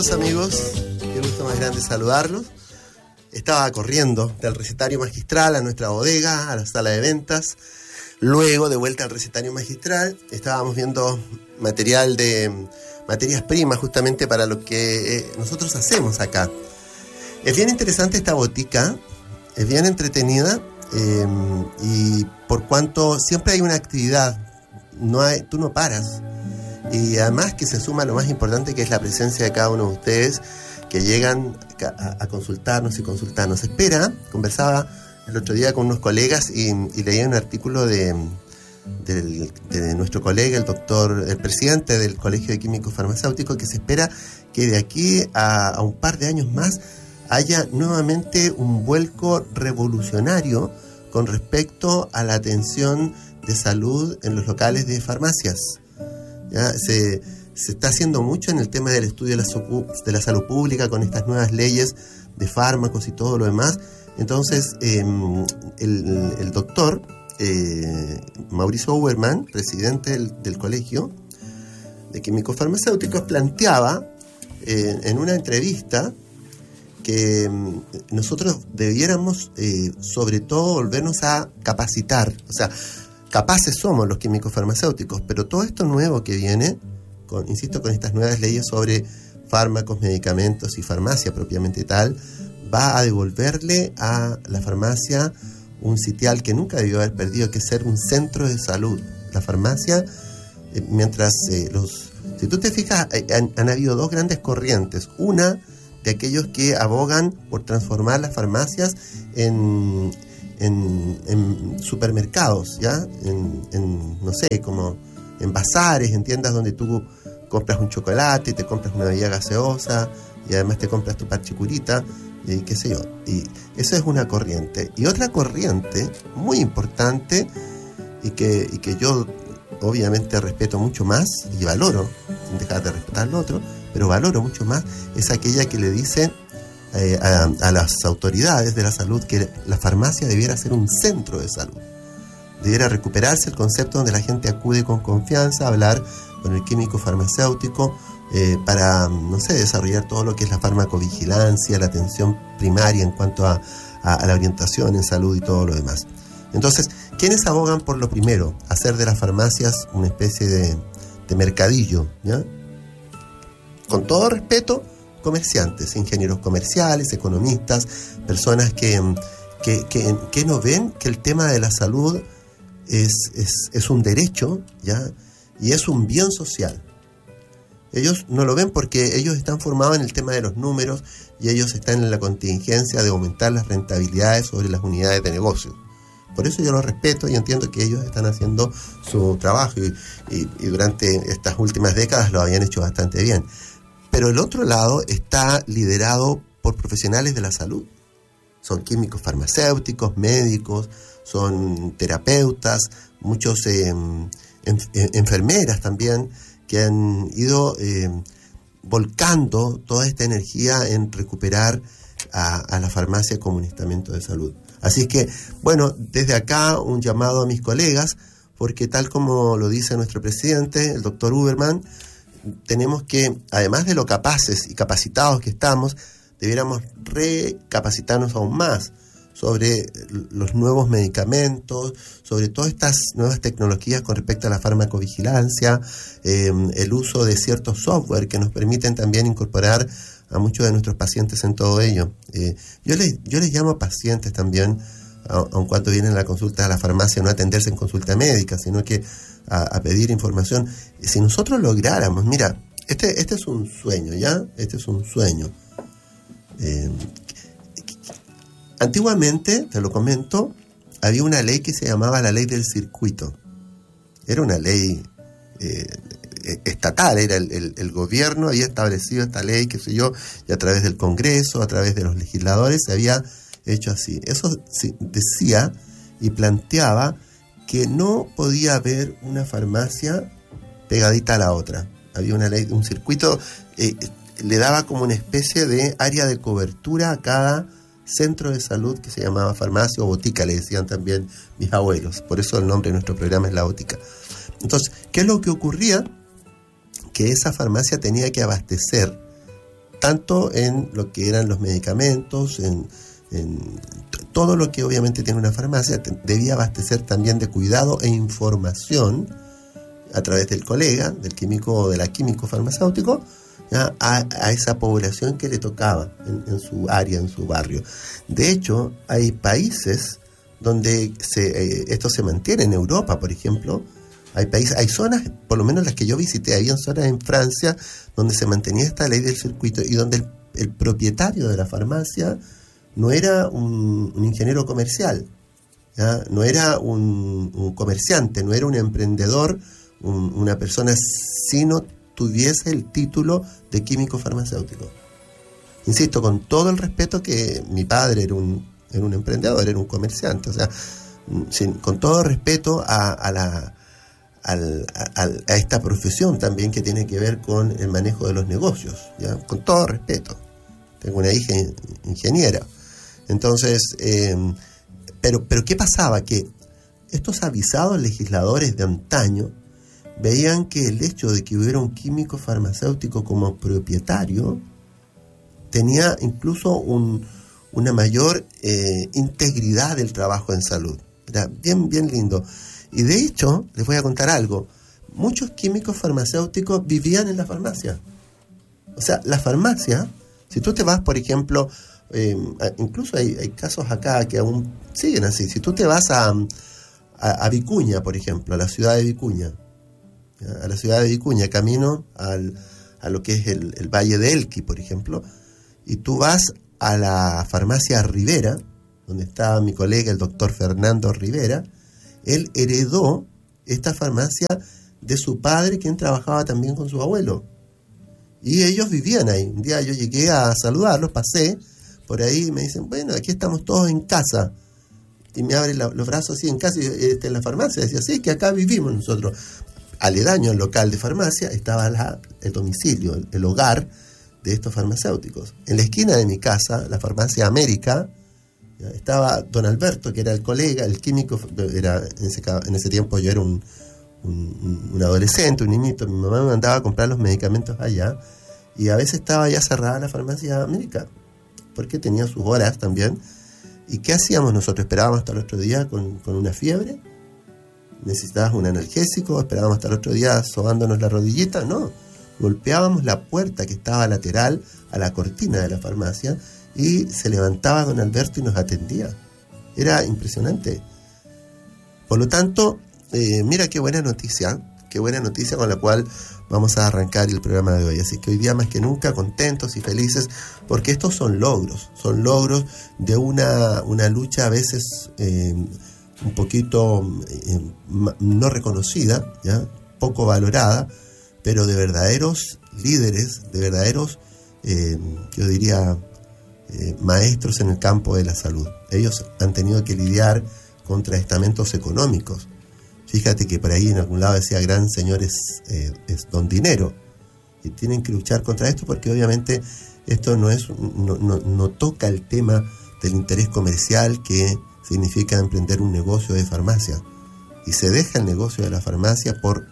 Amigos, qué gusto más grande saludarlos. Estaba corriendo del recetario magistral a nuestra bodega, a la sala de ventas. Luego, de vuelta al recetario magistral, estábamos viendo material de materias primas justamente para lo que nosotros hacemos acá. Es bien interesante esta botica, es bien entretenida y por cuanto siempre hay una actividad, tú no paras. Y además que se suma lo más importante, que es la presencia de cada uno de ustedes que llegan a consultarnos y consultarnos. Conversaba el otro día con unos colegas y leía un artículo de nuestro colega, el presidente del Colegio de Químicos Farmacéuticos, que se espera que de aquí a un par de años más haya nuevamente un vuelco revolucionario con respecto a la atención de salud en los locales de farmacias. Ya, se está haciendo mucho en el tema del estudio de la salud pública con estas nuevas leyes de fármacos y todo lo demás. Entonces, el doctor Mauricio Uberman, presidente del Colegio de Químicos Farmacéuticos, planteaba en una entrevista que nosotros debiéramos sobre todo volvernos a capacitar. O sea, capaces somos los químicos farmacéuticos, pero todo esto nuevo que viene, con estas nuevas leyes sobre fármacos, medicamentos y farmacia propiamente tal, va a devolverle a la farmacia un sitial que nunca debió haber perdido, que es ser un centro de salud. La farmacia, si tú te fijas, han habido dos grandes corrientes. Una de aquellos que abogan por transformar las farmacias en supermercados, ¿ya? No sé, como en bazares, en tiendas donde tú compras un chocolate, te compras una bebida gaseosa y además te compras tu parchicurita, qué sé yo. Y eso es una corriente. Y otra corriente muy importante y que yo obviamente respeto mucho más y valoro, sin dejar de respetar lo otro, pero valoro mucho más, es aquella que le dice a las autoridades de la salud que la farmacia debiera ser un centro de salud. Debiera recuperarse el concepto donde la gente acude con confianza a hablar con el químico farmacéutico para, desarrollar todo lo que es la farmacovigilancia, la atención primaria en cuanto a la orientación en salud y todo lo demás. Entonces, ¿quiénes abogan por lo primero? Hacer de las farmacias una especie de mercadillo, ¿ya? Con todo respeto, comerciantes, ingenieros comerciales, economistas, personas que no ven que el tema de la salud es un derecho, ¿ya? Y es un bien social. Ellos no lo ven porque ellos están formados en el tema de los números y ellos están en la contingencia de aumentar las rentabilidades sobre las unidades de negocio. Por eso yo los respeto y entiendo que ellos están haciendo su trabajo y durante estas últimas décadas lo habían hecho bastante bien. Pero el otro lado está liderado por profesionales de la salud. Son químicos farmacéuticos, médicos, son terapeutas, muchos enfermeras también, que han ido volcando toda esta energía en recuperar a la farmacia como un estamento de salud. Así que, bueno, desde acá un llamado a mis colegas, porque tal como lo dice nuestro presidente, el doctor Uberman, tenemos que, además de lo capaces y capacitados que estamos, debiéramos recapacitarnos aún más sobre los nuevos medicamentos, sobre todas estas nuevas tecnologías con respecto a la farmacovigilancia, el uso de ciertos software que nos permiten también incorporar a muchos de nuestros pacientes en todo ello. Yo les llamo pacientes también, aun cuando vienen a la consulta a la farmacia, no a atenderse en consulta médica, sino que a pedir información. Si nosotros lográramos, mira, este es un sueño, ¿ya? Este es un sueño. Antiguamente, te lo comento, había una ley que se llamaba la ley del circuito. Era una ley estatal, era el gobierno había establecido esta ley, qué sé yo, y a través del Congreso, a través de los legisladores, se había hecho así. Eso decía y planteaba que no podía haber una farmacia pegadita a la otra. Había una ley, un circuito, le daba como una especie de área de cobertura a cada centro de salud que se llamaba farmacia o botica, le decían también mis abuelos. Por eso el nombre de nuestro programa es La Botica. Entonces, ¿qué es lo que ocurría? Que esa farmacia tenía que abastecer tanto en lo que eran los medicamentos, en todo lo que obviamente tiene una farmacia, debía abastecer también de cuidado e información a través del colega, del químico o de la químico farmacéutico, ¿ya? A esa población que le tocaba en su área, en su barrio. De hecho, hay países donde esto se mantiene. En Europa, por ejemplo, hay zonas, por lo menos las que yo visité, había zonas en Francia donde se mantenía esta ley del circuito y donde el propietario de la farmacia no era un ingeniero comercial, ¿ya? No era un comerciante, no era un emprendedor, una persona, si no tuviese el título de químico farmacéutico. Insisto, con todo el respeto que mi padre era un emprendedor, era un comerciante, o sea, con todo respeto a esta profesión también que tiene que ver con el manejo de los negocios, ¿ya? Con todo respeto. Tengo una hija ingeniera. Entonces, pero ¿qué pasaba? Que estos avisados legisladores de antaño veían que el hecho de que hubiera un químico farmacéutico como propietario tenía incluso una mayor integridad del trabajo en salud. Era bien, bien lindo. Y de hecho, les voy a contar algo, muchos químicos farmacéuticos vivían en la farmacia. O sea, la farmacia, si tú te vas, por ejemplo, incluso hay casos acá que aún siguen así. Si tú te vas a Vicuña, por ejemplo, a la ciudad de Vicuña, camino a lo que es el Valle de Elqui, por ejemplo, y tú vas a la farmacia Rivera, donde estaba mi colega, el doctor Fernando Rivera. Él heredó esta farmacia de su padre, quien trabajaba también con su abuelo. Y ellos vivían ahí. Un día yo llegué a saludarlos, pasé por ahí y me dicen, bueno, aquí estamos todos en casa. Y me abren los brazos así en casa y en la farmacia. Decía, sí, que acá vivimos nosotros. Aledaño al local de farmacia estaba el domicilio, el hogar de estos farmacéuticos. En la esquina de mi casa, la farmacia América, estaba don Alberto, que era el colega, el químico. En ese tiempo yo era un adolescente, un niñito. Mi mamá me mandaba a comprar los medicamentos allá y a veces estaba ya cerrada la farmacia América porque tenía sus horas también. ¿Y qué hacíamos nosotros? Esperábamos hasta el otro día con una fiebre. ¿Necesitabas un analgésico? ¿Esperábamos hasta el otro día sobándonos la rodillita? No, golpeábamos la puerta que estaba lateral a la cortina de la farmacia y se levantaba don Alberto y nos atendía. Era impresionante. Por lo tanto, mira qué buena noticia con la cual vamos a arrancar el programa de hoy. Así que hoy día más que nunca contentos y felices, porque estos son logros de una lucha a veces un poquito no reconocida, ¿ya? Poco valorada, pero de verdaderos líderes, de verdaderos, yo diría, maestros en el campo de la salud. Ellos han tenido que lidiar contra estamentos económicos. Fíjate que por ahí en algún lado decía gran señor es don dinero, y tienen que luchar contra esto porque obviamente esto no toca el tema del interés comercial que significa emprender un negocio de farmacia, y se deja el negocio de la farmacia por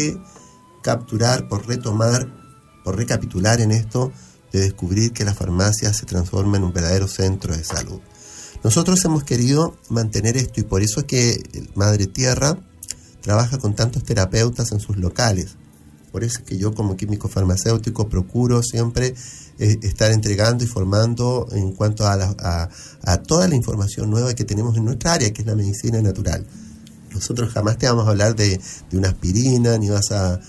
recapturar, por retomar, por recapitular en esto de descubrir que la farmacia se transforma en un verdadero centro de salud. Nosotros hemos querido mantener esto y por eso es que Madre Tierra trabaja con tantos terapeutas en sus locales. Por eso es que yo como químico farmacéutico procuro siempre estar entregando y formando en cuanto a toda la información nueva que tenemos en nuestra área, que es la medicina natural. Nosotros jamás te vamos a hablar de una aspirina, ni vas a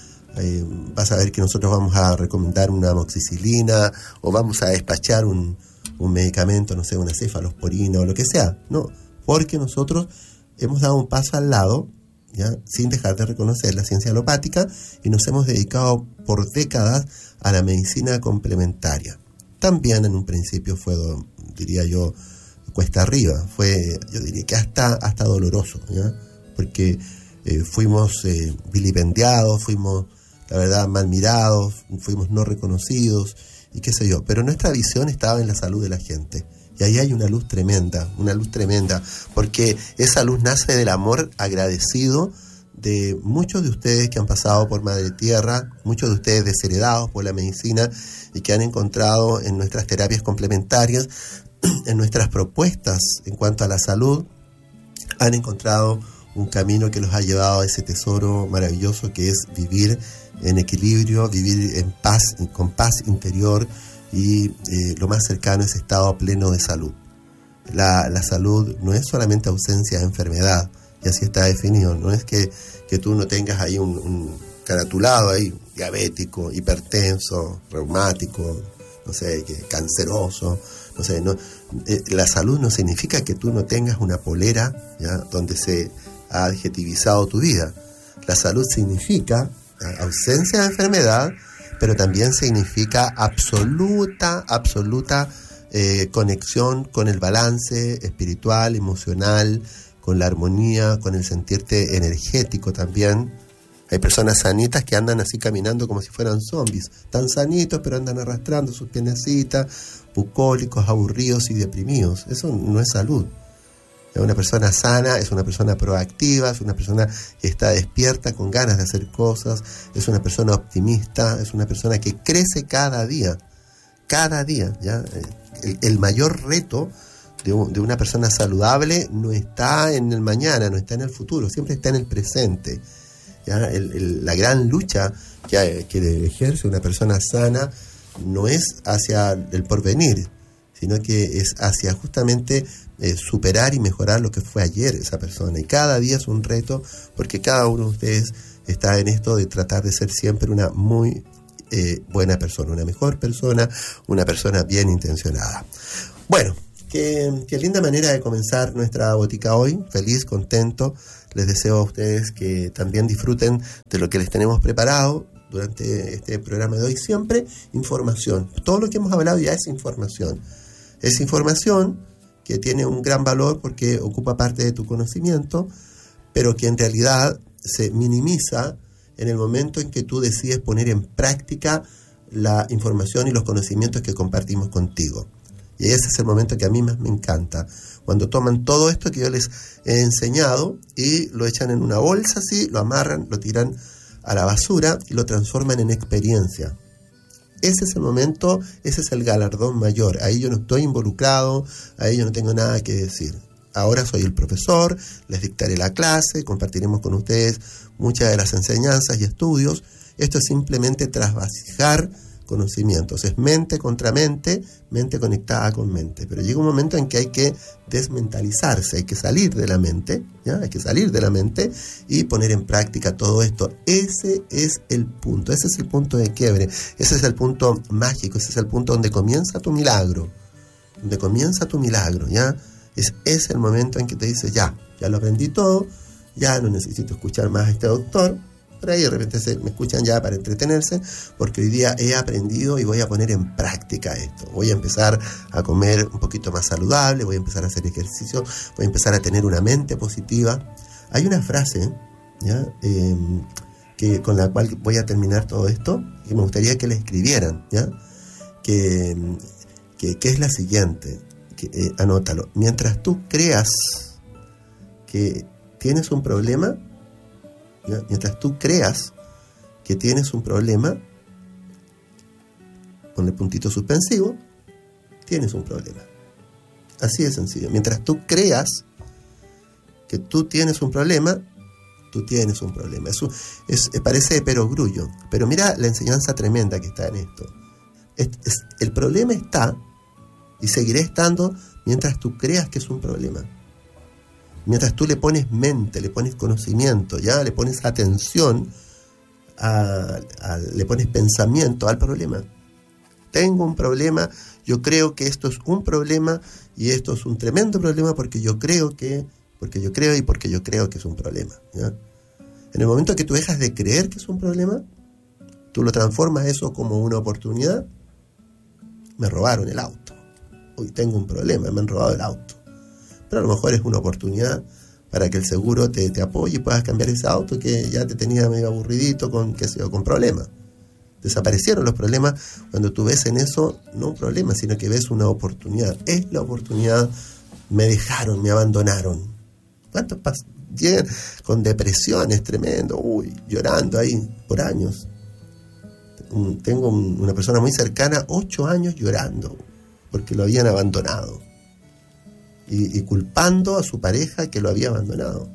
ver que nosotros vamos a recomendar una amoxicilina o vamos a despachar un medicamento, no sé, una cefalosporina o lo que sea. No, porque nosotros hemos dado un paso al lado, ¿ya? Sin dejar de reconocer la ciencia alopática, y nos hemos dedicado por décadas a la medicina complementaria. También en un principio fue, diría yo, cuesta arriba, fue, yo diría que hasta doloroso, ¿ya? Porque fuimos vilipendiados, fuimos, la verdad, mal mirados, fuimos no reconocidos y qué sé yo, pero nuestra visión estaba en la salud de la gente. Y ahí hay una luz tremenda, porque esa luz nace del amor agradecido de muchos de ustedes que han pasado por Madre Tierra, muchos de ustedes desheredados por la medicina y que han encontrado en nuestras terapias complementarias, en nuestras propuestas en cuanto a la salud, han encontrado un camino que los ha llevado a ese tesoro maravilloso que es vivir en equilibrio, vivir en paz, con paz interior y lo más cercano es estado pleno de salud. La salud no es solamente ausencia de enfermedad, y así está definido. No es que tú no tengas ahí un caratulado ahí, diabético, hipertenso, reumático, no sé, canceroso, no sé. No, la salud no significa que tú no tengas una polera, ¿ya?, donde se ha adjetivizado tu vida. La salud significa ausencia de enfermedad, pero también significa absoluta conexión con el balance espiritual, emocional, con la armonía, con el sentirte energético también. Hay personas sanitas que andan así caminando como si fueran zombies, tan sanitos pero andan arrastrando sus piernecitas, bucólicos, aburridos y deprimidos. Eso no es salud. Una persona sana es una persona proactiva, es una persona que está despierta, con ganas de hacer cosas, es una persona optimista, es una persona que crece cada día, ¿ya? El mayor reto de una persona saludable no está en el mañana, no está en el futuro, siempre está en el presente, ¿ya? La gran lucha que ejerce una persona sana no es hacia el porvenir, sino que es hacia justamente superar y mejorar lo que fue ayer esa persona. Y cada día es un reto, porque cada uno de ustedes está en esto de tratar de ser siempre una muy buena persona, una mejor persona, una persona bien intencionada. Bueno, qué linda manera de comenzar nuestra botica hoy. Feliz, contento. Les deseo a ustedes que también disfruten de lo que les tenemos preparado durante este programa de hoy. Siempre información. Todo lo que hemos hablado ya es información. Es información que tiene un gran valor porque ocupa parte de tu conocimiento, pero que en realidad se minimiza en el momento en que tú decides poner en práctica la información y los conocimientos que compartimos contigo. Y ese es el momento que a mí más me encanta, cuando toman todo esto que yo les he enseñado y lo echan en una bolsa así, lo amarran, lo tiran a la basura y lo transforman en experiencia. Ese es el momento, ese es el galardón mayor. Ahí yo no estoy involucrado, ahí yo no tengo nada que decir. Ahora soy el profesor, les dictaré la clase, compartiremos con ustedes muchas de las enseñanzas y estudios. Esto es simplemente trasvasijar conocimientos. Es mente contra mente, mente conectada con mente. Pero llega un momento en que hay que desmentalizarse, hay que salir de la mente, ¿ya? Hay que salir de la mente y poner en práctica todo esto. Ese es el punto de quiebre, ese es el punto mágico, ese es el punto donde comienza tu milagro, ¿ya? Es el momento en que te dices, ya lo aprendí todo, ya no necesito escuchar más a este doctor. Por ahí de repente me escuchan ya para entretenerse, porque hoy día he aprendido y voy a poner en práctica esto. Voy a empezar a comer un poquito más saludable, voy a empezar a hacer ejercicio, voy a empezar a tener una mente positiva. Hay una frase, ¿ya? Que con la cual voy a terminar todo esto, y me gustaría que la escribieran, ¿ya? Que es la siguiente, anótalo. Mientras tú creas que tienes un problema, ¿ya? Mientras tú creas que tienes un problema, ponle puntito suspensivo, tienes un problema. Así de sencillo. Mientras tú creas que tú tienes un problema, tú tienes un problema. Eso parece de perogrullo, pero mira la enseñanza tremenda que está en esto. El problema está y seguirá estando mientras tú creas que es un problema. Mientras tú le pones mente, le pones conocimiento, ya le pones atención, le pones pensamiento al problema. Tengo un problema, yo creo que esto es un problema y esto es un tremendo problema porque yo creo que es un problema, ¿ya? En el momento que tú dejas de creer que es un problema, tú lo transformas eso como una oportunidad. Me robaron el auto. Hoy tengo un problema, me han robado el auto. Pero a lo mejor es una oportunidad para que el seguro te apoye y puedas cambiar ese auto que ya te tenía medio aburridito con problemas. Desaparecieron los problemas cuando tú ves en eso, no un problema, sino que ves una oportunidad. Es la oportunidad, me dejaron, me abandonaron. ¿Cuántos llegan con depresiones tremendo, llorando ahí por años. Tengo una persona muy cercana, 8 años llorando porque lo habían abandonado y culpando a su pareja que lo había abandonado.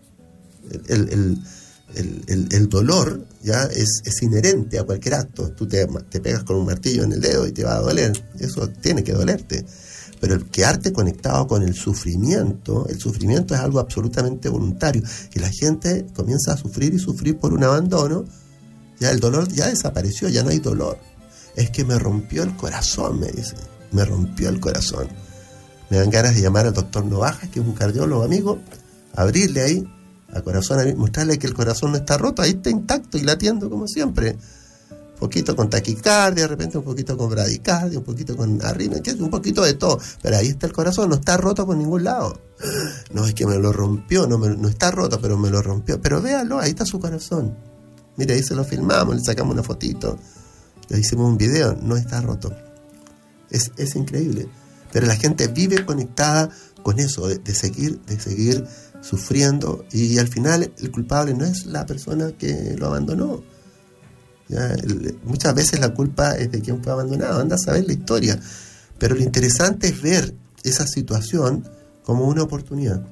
El dolor ya es inherente a cualquier acto. Tú te pegas con un martillo en el dedo y te va a doler, eso tiene que dolerte. Pero el quedarte conectado con el sufrimiento es algo absolutamente voluntario, y la gente comienza a sufrir y sufrir por un abandono. Ya el dolor ya desapareció, ya no hay dolor. Es que me rompió el corazón, me dice. Me rompió el corazón. Me dan ganas de llamar al doctor Novajas, que es un cardiólogo amigo, abrirle ahí al corazón, mostrarle que el corazón no está roto, ahí está intacto y latiendo como siempre. Un poquito con taquicardia, de repente un poquito con bradicardia, un poquito con arritmia, un poquito de todo. Pero ahí está el corazón, no está roto por ningún lado. No, es que me lo rompió, no está roto, pero me lo rompió. Pero véalo, ahí está su corazón. Mira, ahí se lo filmamos, le sacamos una fotito, le hicimos un video, no está roto. Es increíble. Pero la gente vive conectada con eso, de seguir sufriendo, y al final el culpable no es la persona que lo abandonó. Muchas veces la culpa es de quien fue abandonado, anda a saber la historia. Pero lo interesante es ver esa situación como una oportunidad.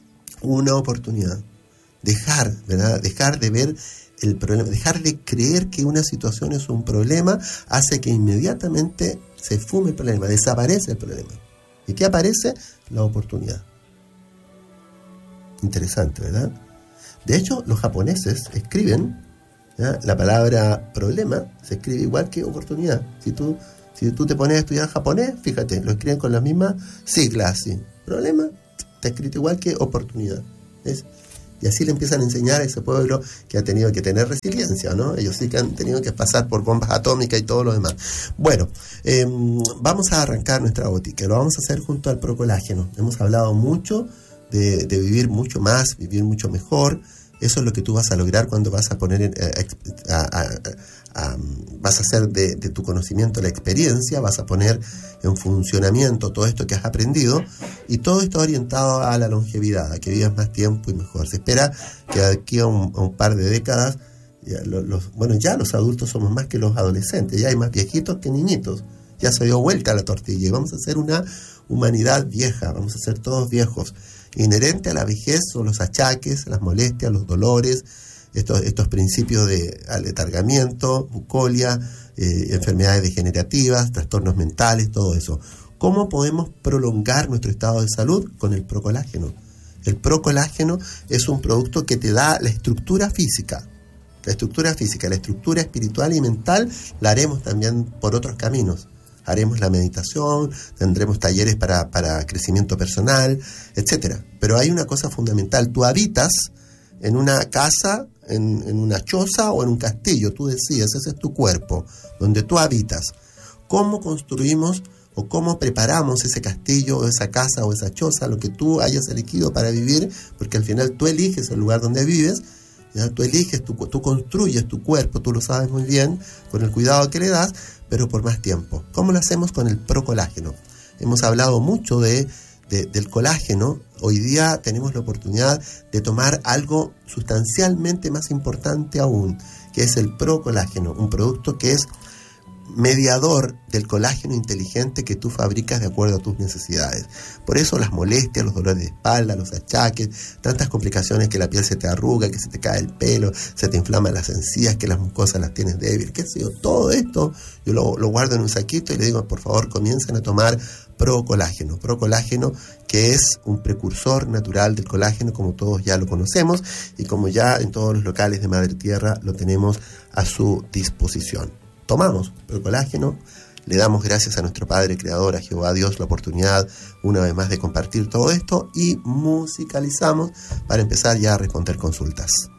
Dejar de ver el problema, dejar de creer que una situación es un problema, hace que inmediatamente se fume el problema, desaparece el problema. ¿Y qué aparece? La oportunidad. Interesante, ¿verdad? De hecho, los japoneses escriben, ¿ya? La palabra problema se escribe igual que oportunidad. Si tú te pones a estudiar japonés, fíjate, lo escriben con las mismas siglas, así. Problema está escrito igual que oportunidad. ¿Ves? Y así le empiezan a enseñar a ese pueblo que ha tenido que tener resiliencia, ¿no? Ellos sí que han tenido que pasar por bombas atómicas y todo lo demás. Bueno, vamos a arrancar nuestra botica. Lo vamos a hacer junto al Procolágeno. Hemos hablado mucho de vivir mucho más, vivir mucho mejor. Eso es lo que tú vas a lograr cuando vas a poner vas a hacer de tu conocimiento la experiencia, vas a poner en funcionamiento todo esto que has aprendido, y todo está orientado a la longevidad, a que vivas más tiempo y mejor. Se espera que de aquí a un par de décadas, ya los adultos somos más que los adolescentes, ya hay más viejitos que niñitos, ya se dio vuelta la tortilla y vamos a ser una humanidad vieja, vamos a ser todos viejos. Inherente a la vejez son los achaques, las molestias, los dolores, estos principios de aletargamiento, bucolia, enfermedades degenerativas, trastornos mentales, todo eso. ¿Cómo podemos prolongar nuestro estado de salud? Con el procolágeno. El procolágeno es un producto que te da la estructura física. La estructura espiritual y mental la haremos también por otros caminos. Haremos la meditación, tendremos talleres para crecimiento personal, etcétera. Pero hay una cosa fundamental. Tú habitas en una casa, en una choza o en un castillo. Tú decides, ese es tu cuerpo, donde tú habitas. ¿Cómo construimos o cómo preparamos ese castillo o esa casa o esa choza, lo que tú hayas elegido para vivir? Porque al final tú eliges el lugar donde vives, ¿ya? Tú eliges, tú construyes tu cuerpo, tú lo sabes muy bien, con el cuidado que le das, pero por más tiempo. ¿Cómo lo hacemos con el procolágeno? Hemos hablado mucho del colágeno. Hoy día tenemos la oportunidad de tomar algo sustancialmente más importante aún, que es el procolágeno, un producto que es mediador del colágeno inteligente que tú fabricas de acuerdo a tus necesidades. Por eso las molestias, los dolores de espalda, los achaques, tantas complicaciones, que la piel se te arruga, que se te cae el pelo, se te inflaman las encías, que las mucosas las tienes débiles, qué sé yo, todo esto yo lo guardo en un saquito y le digo, por favor, comiencen a tomar procolágeno, que es un precursor natural del colágeno, como todos ya lo conocemos y como ya en todos los locales de Madre Tierra lo tenemos a su disposición. Tomamos procolágeno, le damos gracias a nuestro Padre Creador, a Jehová Dios, la oportunidad una vez más de compartir todo esto, y musicalizamos para empezar ya a responder consultas.